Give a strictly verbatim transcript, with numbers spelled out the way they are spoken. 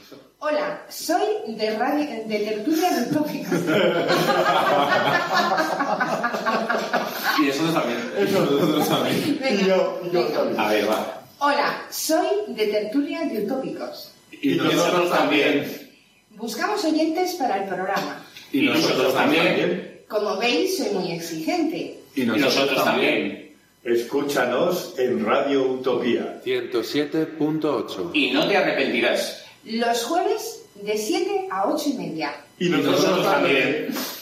Hola, soy de radio, de Tertulia de Utópicos. Y nosotros también. Eso nosotros también. Venga, y yo, y yo venga. también. A ver, va. Hola, soy de Tertulia de Utópicos. Y nosotros también. Buscamos oyentes para el programa. Y nosotros también. Como veis, soy muy exigente. Y nosotros también. Escúchanos en Radio Utopía. ciento siete punto ocho. Y no te arrepentirás. Los jueves de siete a ocho y media. Y nosotros también.